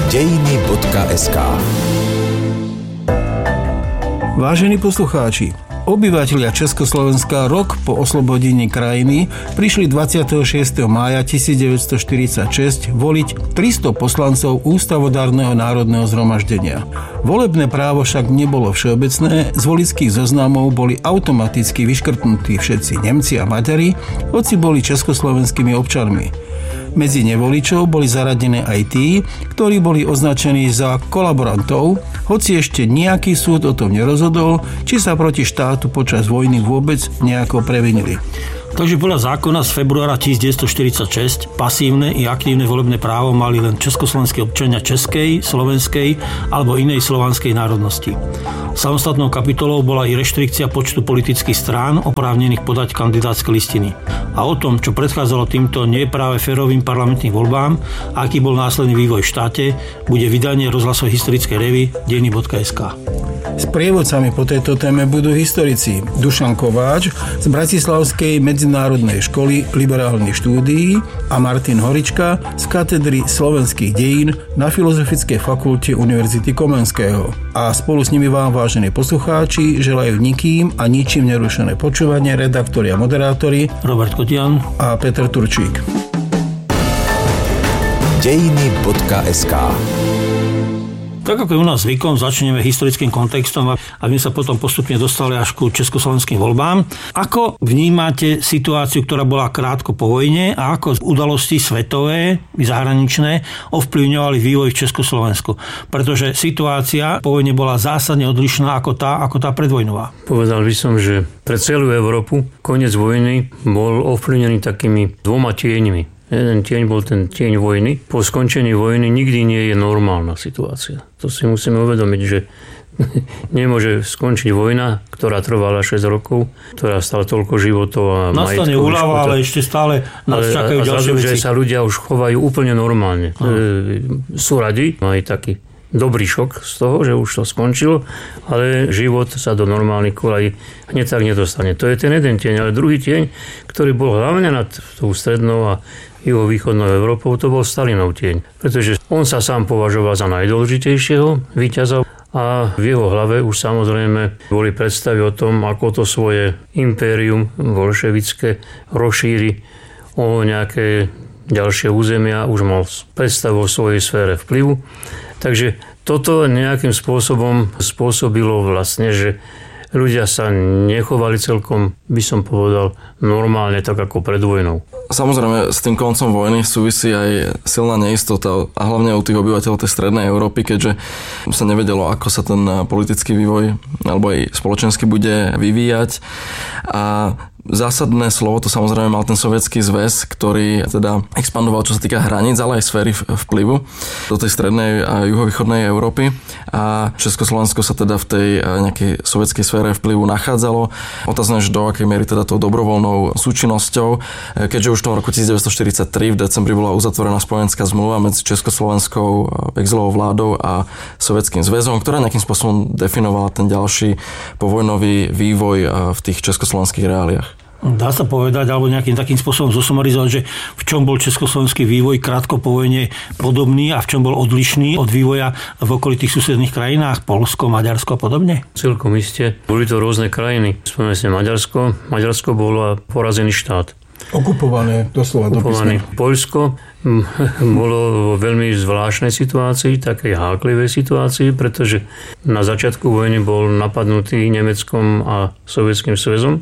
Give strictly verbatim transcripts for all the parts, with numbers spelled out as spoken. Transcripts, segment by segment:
dejiny bodka es ká. Vážení poslucháči, obyvatelia Československa rok po oslobodení krajiny prišli dvadsiateho šiesteho mája tisícdeväťstoštyridsaťšesť voliť tristo poslancov Ústavodárneho národného zhromaždenia. Volebné právo však nebolo všeobecné, z voličských zoznamov boli automaticky vyškrtnutí všetci Nemci a Maďari, hoci boli československými občanmi. Medzi nevoličov boli zaradené aj tí, ktorí boli označení za kolaborantov, hoci ešte nejaký súd o tom nerozhodol, či sa proti štátu počas vojny vôbec nejako previnili. Takže podľa zákona z februára devätnásťstoštyridsaťšesť pasívne i aktívne volebné právo mali len československí občania českej, slovenskej alebo inej slovanskej národnosti. Samostatnou kapitolou bola i reštrikcia počtu politických strán oprávnených podať kandidátske listiny. A o tom, čo predchádzalo týmto nie práve férovým parlamentným voľbám, aký bol následný vývoj v štáte, bude vydanie rozhlasovej historickej revy dejiny bodka es ká. S prievodcami po tejto téme budú historici Dušan Kováč z Bratislavskej medzinárodnej školy liberálnych štúdií a Martin Horička z katedry slovenských dejín na Filozofickej fakulte Univerzity Komenského. A spolu s nimi vám, vážení poslucháči, želajú nikým a ničím nerušené počúvanie redaktori a moderátori Robert Kotian a Peter Turčík. dejiny bodka es ká. Tak ako je u nás zvykom, začneme historickým kontextom, aby sa potom postupne dostali až ku československým voľbám. Ako vnímate situáciu, ktorá bola krátko po vojne a ako udalosti svetové i zahraničné ovplyvňovali vývoj v Československu? Pretože situácia po vojne bola zásadne odlišná ako tá, ako tá predvojnová. Povedal by som, že pre celú Európu koniec vojny bol ovplyvnený takými dvoma tieňmi. Jeden tieň bol ten tieň vojny. Po skončení vojny nikdy nie je normálna situácia. To si musíme uvedomiť, že nemôže skončiť vojna, ktorá trvala šesť rokov, ktorá stala toľko životov a majetkov. Nastane úľava, ale ešte stále nás ale, čakajú ďalšie veci. Že sa ľudia už chovajú úplne normálne. E, sú radi, majú taký dobrý šok z toho, že už to skončilo, ale život sa do normálnych kolají hneď tak nedostane. To je ten jeden tieň, ale druhý tieň, ktorý bol hlavne nad tou strednou a juhovýchodnou Európou, to bol Stalinov tieň. Pretože on sa sám považoval za najdôležitejšieho víťaza a v jeho hlave už samozrejme boli predstavy o tom, ako to svoje impérium bolševické rozšíri o nejaké ďalšie územia, už mal predstavu o svojej sfére vplyvu. Takže toto nejakým spôsobom spôsobilo vlastne, že ľudia sa nechovali celkom, by som povedal, normálne, tak ako pred vojnou. Samozrejme, s tým koncom vojny súvisí aj silná neistota a hlavne u tých obyvateľov tej strednej Európy, keďže sa nevedelo, ako sa ten politický vývoj alebo aj spoločensky bude vyvíjať. A zásadné slovo to samozrejme mal ten Sovietsky zväz, ktorý teda expandoval, čo sa týka hraníc, ale aj sféry vplyvu do tej strednej a juhovýchodnej Európy. A Československo sa teda v tej nejakej sovietskej sfére vplyvu nachádzalo. Otázne, že do akej miery teda tou dobrovoľnou súčinnosťou, keďže už v tom roku devätnásťstoštyridsaťtri v decembri bola uzatvorená spojenská zmluva medzi československou exilovou vládou a Sovietským zväzom, ktorá nejakým spôsobom definovala ten ďalší povojnový vývoj v tých československých reáliách. Dá sa povedať, alebo nejakým takým spôsobom zosumarizovať, že v čom bol československý vývoj krátko po vojne podobný a v čom bol odlišný od vývoja v okolitých susedných krajinách, Poľsko, Maďarsko a podobne? Celkom iste. Boli to rôzne krajiny. Spomíname si Maďarsko. Maďarsko bolo porazený štát. Okupované, doslova dopisné. Poľsko bolo vo veľmi zvláštnej situácii, takej háklivej situácii, pretože na začiatku vojny bol napadnutý Nemeckom a Sovietským zväzom.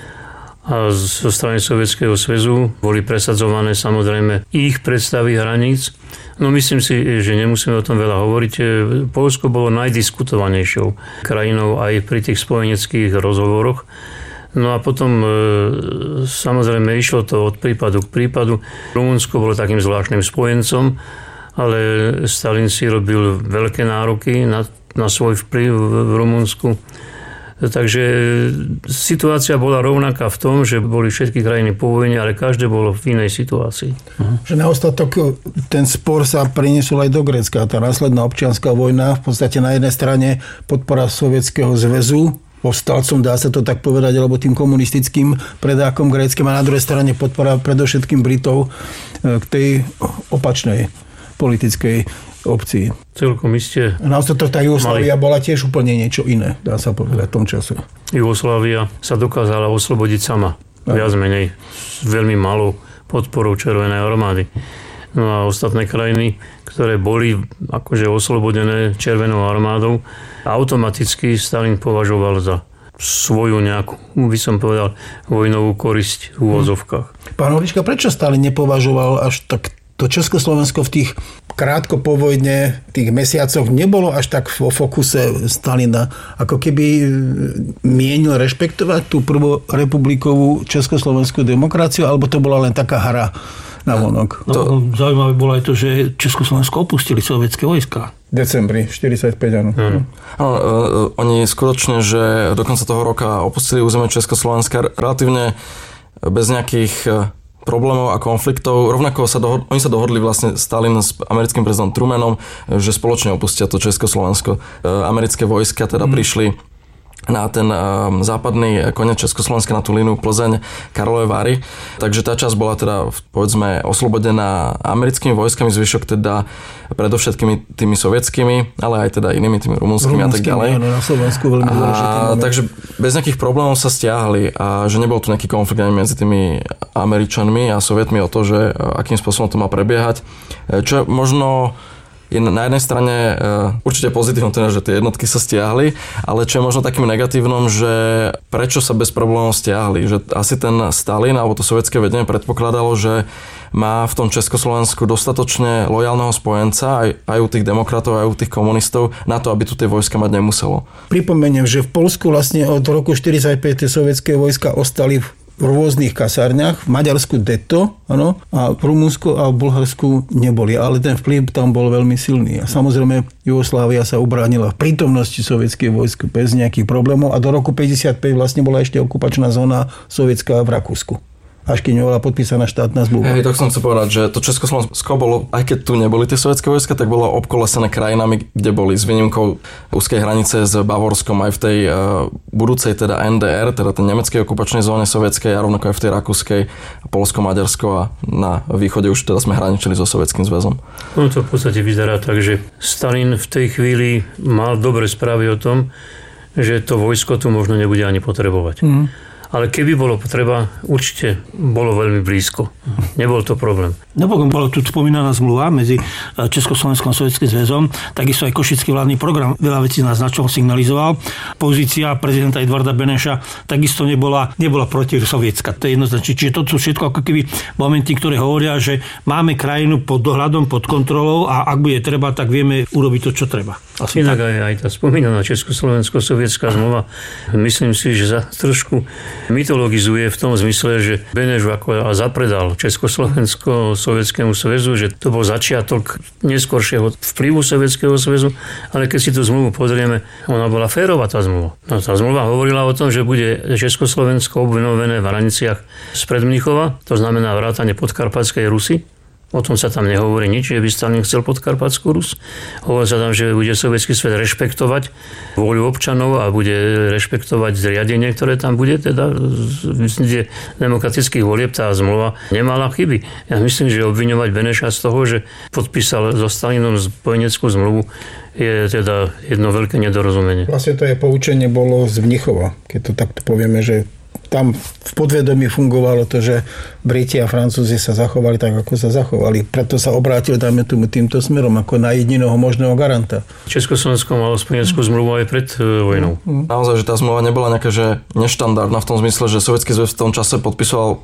A zo strany Sovietskeho zväzu boli presadzované samozrejme ich predstavy hraníc. No myslím si, že nemusíme o tom veľa hovoriť. Poľsko bolo najdiskutovanejšou krajinou aj pri tých spojeneckých rozhovoroch. No a potom samozrejme išlo to od prípadu k prípadu. Rumunsko bolo takým zvláštnym spojencom, ale Stalin si robil veľké nároky na, na svoj vplyv v Rumunsku. Takže situácia bola rovnaká v tom, že boli všetky krajiny po vojne, ale každé bolo v inej situácii. Že na ostatok ten spor sa priniesol aj do Grécka. Tá následná občianska vojna, v podstate na jednej strane podpora Sovietskeho zväzu, povstalcom, dá sa to tak povedať, alebo tým komunistickým predákom gréckym, a na druhej strane podpora predovšetkým Britov k tej opačnej politickej obcí. Celkom iste. No to tá Jugoslávia bola tiež úplne niečo iné, dá sa povedať v tom času. Jugoslávia sa dokázala oslobodiť sama. Viac menej s veľmi malou podporou Červenej armády. No a ostatné krajiny, ktoré boli akože oslobodené Červenou armádou, automaticky Stalin považoval za svoju nejakú, by som povedal, vojnovú korisť v úvozovkách. Pán Holička, prečo Stalin nepovažoval až tak to Československo v tých krátko po vojne, tých mesiacoch nebolo až tak vo fokuse Stalina, ako keby mienil rešpektovať tú prvorepublikovú československú demokraciu, alebo to bola len taká hra na vonok? No, to... Zaujímavé bolo aj to, že Československo opustili sovietské vojska. V decembri štyridsaťpäť, áno. Hmm. Áno, oni skutočne, že do konca toho roka opustili územie Československa relatívne bez nejakých problémov a konfliktov. Rovnako sa dohodli, oni sa dohodli vlastne Stalin s americkým prezidentom Trumanom, že spoločne opustia to Československo. Americké vojska teda mm. prišli na ten um, západný koniec Československa, na tú línu Plzeň, Karlové Vary. Takže tá časť bola teda, povedzme, oslobodená americkými vojskami, zvyšok teda predovšetkými tými sovietskými, ale aj teda inými tými rumunskými a tak ďalej. Áno, na Slovensku veľmi dôležitý. Takže bez nejakých problémov sa stiahli a že nebol tu nejaký konflikt ani medzi tými Američanmi a Sovietmi o to, že akým spôsobom to má prebiehať. Čo možno je na jednej strane určite pozitívne, teda, že tie jednotky sa stiahli, ale čo je možno takým negatívnom, že prečo sa bez problémov stiahli. Že asi ten Stalin alebo to sovietské vedenie predpokladalo, že má v tom Československu dostatočne lojálneho spojenca aj, aj u tých demokratov, aj u tých komunistov na to, aby tu tie vojska mať nemuselo. Pripomeniem, že v Poľsku vlastne od roku štyridsaťpäť tie sovietské vojska ostali v v rôznych kasárniach, v Maďarsku detto, áno, a v Rumunsku a v Bulharsku neboli, ale ten vplyv tam bol veľmi silný. A samozrejme Jugoslávia sa ubránila v prítomnosti sovietských vojsk bez nejakých problémov a do roku päťdesiatpäť vlastne bola ešte okupačná zóna sovietská v Rakúsku. Až keď nebola podpísaná štátna zmluva. Hej, to chcem sa povedať, že to Československo bolo, aj keď tu neboli tie sovietské vojska, tak bolo obkolesené krajinami, kde boli s výnimkou úzkej hranice s Bavorskom aj v tej uh, budúcej teda en dé er, teda tej nemeckej okupačnej zóne sovietskej a rovnako aj v tej rakúskej, Poľsko, Maďarsko a na východe už teda sme hraničili so Sovietským zväzom. No to v podstate vyzerá tak, že Stalin v tej chvíli mal dobré správy o tom, že to vojsko tu možno nebude ani potrebovať. Mm. Ale keby bolo potreba, určite bolo veľmi blízko. Nebol to problém. Napokon bola tu spomínaná zmluva medzi Československom a Sovietským zväzom, takisto aj košický vládny program veľa vecí naznačoval, signalizoval. Pozícia prezidenta Edvarda Beneša takisto nebola, nebola protisovietská. To je jednoznačné. Čiže to sú všetko ako keby momenty, ktoré hovoria, že máme krajinu pod dohľadom, pod kontrolou a ak bude treba, tak vieme urobiť to, čo treba. Asi Inak aj, aj tá spomínaná Československo-sovietská zmluva, myslím si, že za trošku mytologizuje v tom zmysle, že Beneš ako zapredal Československo Sovietskému zväzu, že to bol začiatok neskoršieho vplyvu Sovietskeho zväzu, ale keď si tú zmluvu pozrieme, ona bola férová tá zmluva. No, tá zmluva hovorila o tom, že bude Československo obnovené v hraniciach spred Mníchova, to znamená vrátane Podkarpatskej Rusy. O tom sa tam nehovorí nič, že by Stalin chcel Podkarpatskú Rus. Hovorí sa tam, že bude sovietský svet rešpektovať vôľu občanov a bude rešpektovať zriadenie, ktoré tam bude. Teda v demokratických volieb tá zmluva nemala chyby. Ja myslím, že obviňovať Beneša z toho, že podpísal so Stalinom spojeneckú zmluvu, je teda jedno veľké nedorozumenie. Vlastne to je poučenie bolo z Mnichova, keď to takto povieme, že tam v podvedomí fungovalo to, že Briti a Francúzi sa zachovali tak, ako sa zachovali. Preto sa obrátil, dajme tomu, týmto smerom, ako na jediného možného garanta. Československo malo spojeneckú zmluvu aj pred vojnou. Mm. Naozaj, že tá zmluva nebola nejaká že neštandardná v tom zmysle, že Sovietský zväz v tom čase podpisoval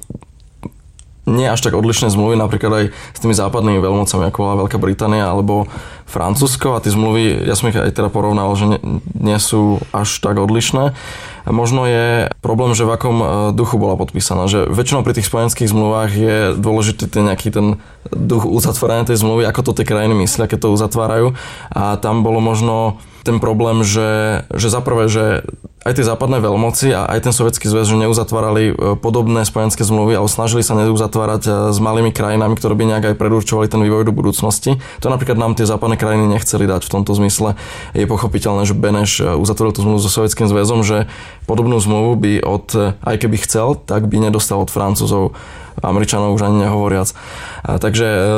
nie až tak odlišné zmluvy, napríklad aj s tými západnými veľmocami, ako bola Veľká Británia alebo Francúzsko, a tie zmluvy, ja som ich aj teda porovnal, že nie, nie sú až tak odlišné. Možno je problém, že v akom duchu bola podpísaná, že väčšinou pri tých spojenských zmluvách je dôležitý ten nejaký ten duch uzatvárania tej zmluvy, ako to tie krajiny myslia, keď to uzatvárajú, a tam bolo možno ten problém, že, že zaprvé, že aj tie západné veľmoci a aj ten Sovietský zväz, že neuzatvárali podobné spojenské zmluvy, ale snažili sa neuzatvárať s malými krajinami, ktoré by nejak aj predurčovali ten vývoj do budúcnosti. To napríklad nám tie západné krajiny nechceli dať v tomto zmysle. Je pochopiteľné, že Beneš uzatvoril tú zmluvu so Sovietským zväzom, že podobnú zmluvu by od, aj keby chcel, tak by nedostal od Francúzov, Američanov už ani nehovoriac. A takže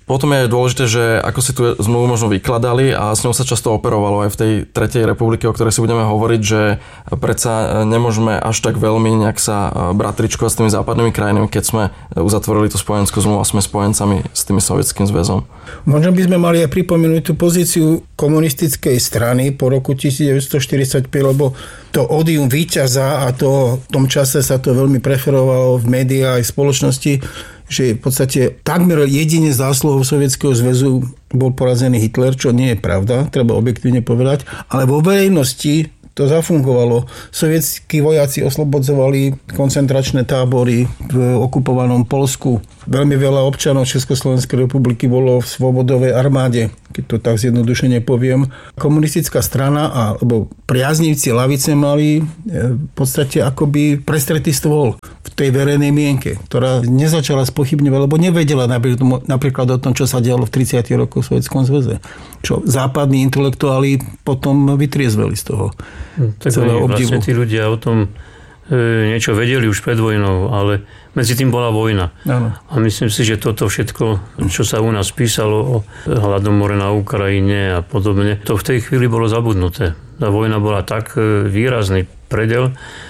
Potom je dôležité, že ako si tú zmluvu možno vykladali a s ňou sa často operovalo aj v tej tretej republike, o ktorej si budeme hovoriť, že predsa nemôžeme až tak veľmi nejak sa bratričkovať s tými západnými krajinami, keď sme uzatvorili tú spojenskú zmluvu a sme spojencami s tým Sovietským zväzom. Možno by sme mali aj pripomenúť tú pozíciu komunistickej strany po roku devätnásťstoštyridsaťpäť, lebo to odium víťaza a to v tom čase sa to veľmi preferovalo v médiách aj v spoločnosti, že v podstate takmer jedine zásluhou Sovietskeho zväzu bol porazený Hitler, čo nie je pravda, treba objektívne povedať, ale vo verejnosti to zafungovalo. Sovietskí vojaci oslobodzovali koncentračné tábory v okupovanom Poľsku. Veľmi veľa občanov Československej republiky bolo v svobodovej armáde, keď to tak zjednodušene poviem. Komunistická strana alebo priaznivci lavice mali v podstate akoby prestretý stôl v tej verejnej mienke, ktorá nezačala spochybňovať, lebo nevedela napríklad o tom, čo sa dialo v tridsiatych rokoch v Sovietskom zväze. Čo západní intelektuáli potom vytriezveli z toho. Tak vlastne tí ľudia o tom e, niečo vedeli už pred vojnou, ale medzi tým bola vojna. Ano. A myslím si, že toto všetko, čo sa u nás písalo o hladomore na Ukrajine a podobne, to v tej chvíli bolo zabudnuté. Tá vojna bola tak výrazný predel,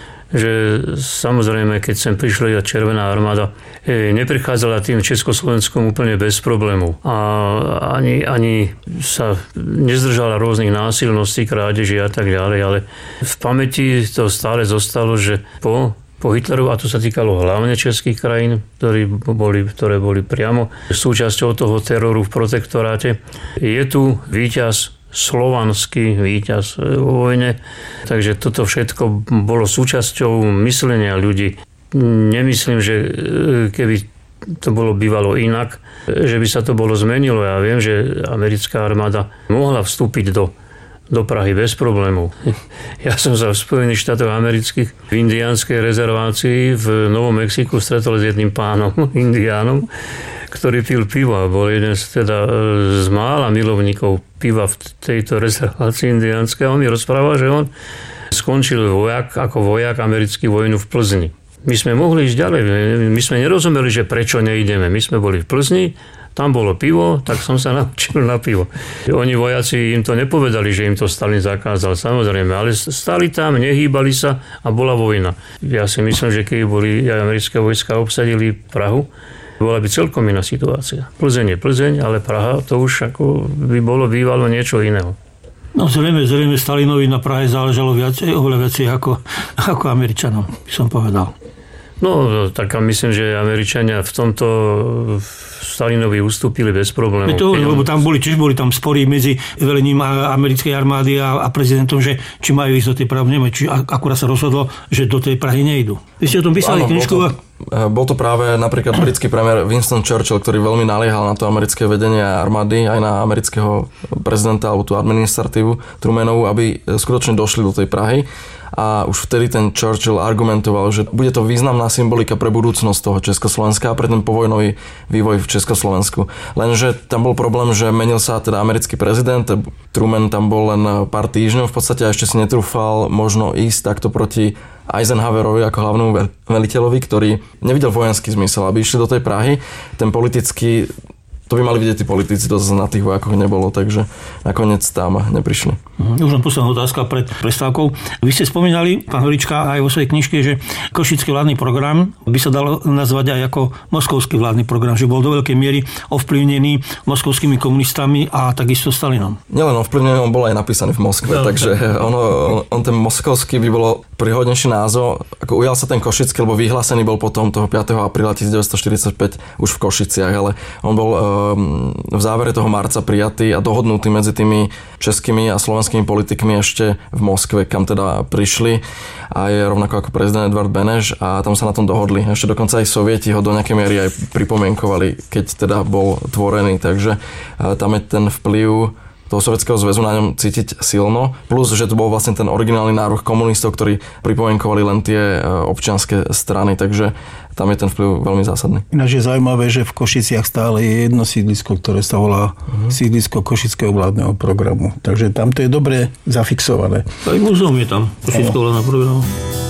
že samozrejme, keď sem prišla Červená armáda, neprichádzala tým Československom úplne bez problémov. A ani, ani sa nezdržala rôznych násilností, krádeží a tak ďalej, ale v pamäti to stále zostalo, že po, po Hitleru, a to sa týkalo hlavne českých krajín, ktorí boli, ktoré boli priamo súčasťou toho teroru v protektoráte, je tu víťaz, slovanský víťaz vo vojne. Takže toto všetko bolo súčasťou myslenia ľudí. Nemyslím, že keby to bolo bývalo inak, že by sa to bolo zmenilo. Ja viem, že americká armáda mohla vstúpiť do, do Prahy bez problémov. Ja som sa v Spojených štátoch amerických v indiánskej rezervácii v Novom Mexiku stretol s jedným pánom, indiánom, ktorý pil pivo a bol jeden z, teda, z mála milovníkov piva v tejto rezervácii indiánskej. On mi rozprával, že on skončil vojak, ako vojak americký vojnu v Plzni. My sme mohli ísť ďalej. My sme nerozumeli, že prečo neideme. My sme boli v Plzni, tam bolo pivo, tak som sa naučil na pivo. Oni vojaci im to nepovedali, že im to Stalin zakázal, samozrejme, ale stali tam, nehýbali sa a bola vojna. Ja si myslím, že keď boli americké vojska obsadili Prahu, bola by celkom iná situácia. Plzeň je Plzeň, ale Praha to už ako by bolo bývalo niečo iného. No zrejme, zrejme Stalinovi na Prahe záležalo viacej, oveľa viacej ako, ako Američanom, by som povedal. No, tak myslím, že Američania v tomto Stalinovi ustúpili bez problémov. To, lebo tam boli, tiež boli tam spory medzi velením americkej armády a, a prezidentom, že či majú ísť do tej Prahy, neviem, či akurát sa rozhodlo, že do tej Prahy nejdu. Vy ste o tom písali knižku? Bol to, bol to práve napríklad britský premiér Winston Churchill, ktorý veľmi naliehal na to americké vedenie armády, aj na amerického prezidenta alebo tú administratívu Trumanovú, aby skutočne došli do tej Prahy. A už vtedy ten Churchill argumentoval, že bude to významná symbolika pre budúcnosť toho Československa a pre ten povojnový vývoj v Československu. Lenže tam bol problém, že menil sa teda americký prezident, Truman tam bol len pár týždňov v podstate a ešte si netrúfal možno ísť takto proti Eisenhowerovi ako hlavnému veliteľovi, ktorý nevidel vojenský zmysel, aby išli do tej Prahy. Ten politický, to by mali vidieť tí politici, to na tých vojakoch nebolo, takže nakoniec tam neprišli. Už len posledná otázka pred prestávkou. Vy ste spomínali, pán Holička, aj vo svojej knižke, že košický vládny program by sa dalo nazvať aj ako moskovský vládny program, že bol do veľkej miery ovplyvnený moskovskými komunistami a takisto Stalinom. Nielen ovplyvnený, on bol aj napísaný v Moskve, no, takže ono, on, on ten moskovský by bolo príhodnejší názov. Ako ujal sa ten košický, lebo vyhlásený bol potom toho piateho apríla devätnásťstoštyridsaťpäť už v Košiciach, ale on bol v závere toho marca prijatý a dohodnutý medzi tými českými a slovenskými politikmi ešte v Moskve, kam teda prišli a je rovnako ako prezident Edvard Beneš a tam sa na tom dohodli. Ešte dokonca aj Sovieti ho do nejakej miery aj pripomienkovali, keď teda bol tvorený, takže tam je ten vplyv toho Sovietskeho zväzu na ňom cítiť silno. Plus, že to bol vlastne ten originálny náruch komunistov, ktorí pripomienkovali len tie občianske strany, takže tam je ten vplyv veľmi zásadný. Ináč je zaujímavé, že v Košiciach stále je jedno sídlisko, ktoré sa volá uh-huh. sídlisko Košického vládneho programu. Takže tam to je dobre zafixované. Aj múzeum je tam, Košického vládneho programu.